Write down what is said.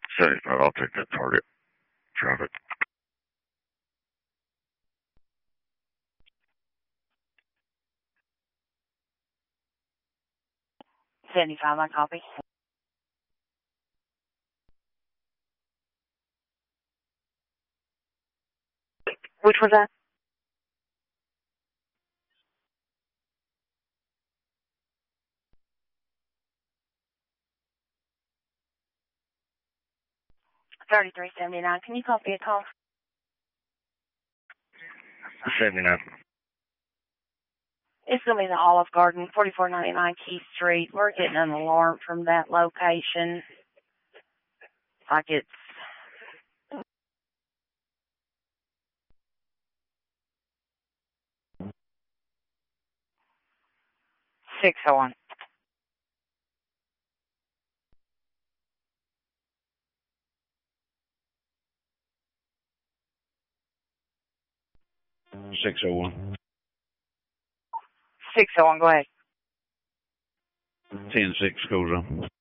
75, I'll take that target. Traffic. 75, I copy. Which was that? $33.79. Can you copy a call? 79. It's going to be the Olive Garden, 4499 Keith Street. We're getting an alarm from that location. Like it's... $601. 601. 601, go ahead. 10-6 goes on.